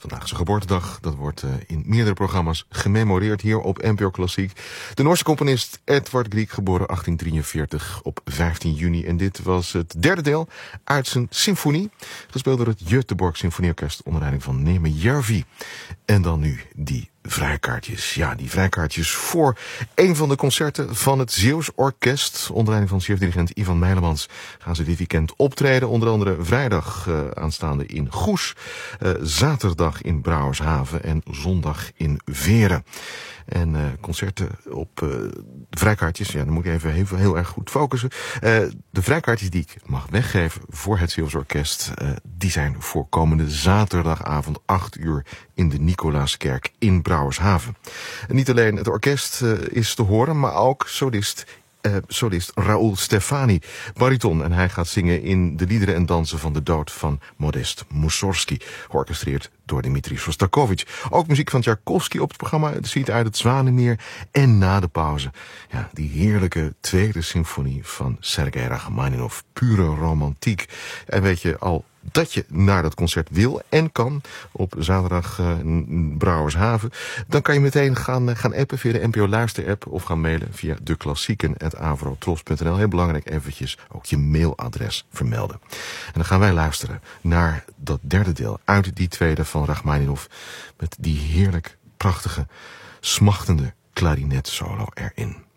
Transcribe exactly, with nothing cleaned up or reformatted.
Vandaag zijn geboortedag. Dat wordt uh, in meerdere programma's gememoreerd hier op N P O Klassiek. De Noorse componist Edvard Grieg, geboren achttien drieënveertig op vijftien juni. En dit was het derde deel uit zijn symfonie. Gespeeld door het Göteborg Symfonieorkest onder leiding van Neeme Järvi. En dan nu die vrijkaartjes. Ja, die vrijkaartjes voor een van de concerten van het Zeeuws Orkest. Onder leiding van chefdirigent Ivan Meilemans gaan ze dit weekend optreden. Onder andere vrijdag uh, aanstaande in Goes, uh, zaterdag in Brouwershaven en zondag in Veren. En uh, concerten op uh, de vrijkaartjes, ja, dan moet ik even heel, heel erg goed focussen. Uh, de vrijkaartjes die ik mag weggeven voor het Zeeuws Orkest, uh, die zijn voor komende zaterdagavond acht uur in de Nicolaaskerk in Brouwershaven. En niet alleen het orkest uh, is te horen, maar ook solist Uh, solist Raoul Stefani, bariton. En hij gaat zingen in de liederen en dansen van de dood van Modest Mussorgsky, georchestreerd door Dmitri Shostakovich. Ook muziek van Tchaikovsky op het programma, de suite uit het Zwanenmeer. En na de pauze, ja, die heerlijke tweede symfonie van Sergei Rachmaninov, pure romantiek. En weet je al dat je naar dat concert wil en kan op zaterdag uh, in Brouwershaven, dan kan je meteen gaan, uh, gaan appen via de N P O Luister-app of gaan mailen via de klassieken at avrotros punt n l. Heel belangrijk, eventjes ook je mailadres vermelden. En dan gaan wij luisteren naar dat derde deel uit die tweede van Rachmaninov met die heerlijk prachtige, smachtende klarinetsolo erin.